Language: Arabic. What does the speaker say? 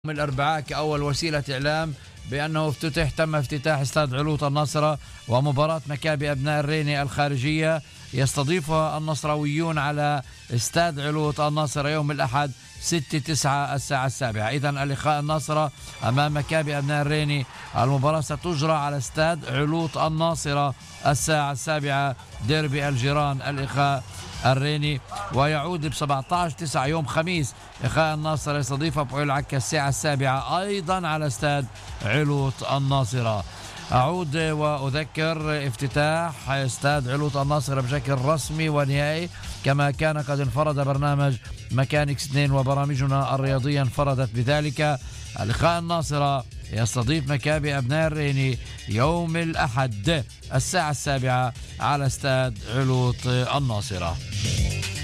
من الأربعاء كأول وسيلة إعلام بأنه تم افتتاح استاد علوط الناصرة، ومباراة مكابي أبناء الريني الخارجية يستضيفها النصراويون على استاد علوط الناصرة يوم الأحد 6/9 الساعة 7. إذن اللقاء الناصرة أمام مكابي أبناء الريني، المباراة ستجرى على استاد علوط الناصرة الساعة 7، ديربي الجيران الإخاء الريني. ويعود ب 17/9 يوم خميس إخاء الناصرة يستضيف أبو العكا الساعة 7 أيضا على استاد علوط الناصرة. أعود وأذكر افتتاح استاد علوط الناصرة بشكل رسمي ونهائي كما كان قد انفرد برنامج ميكانيكس 2 وبرامجنا الرياضية انفردت بذلك. اللقاء الناصرة يستضيف مكابي أبناء الريني يوم الأحد الساعة 7 على استاد علوط الناصرة.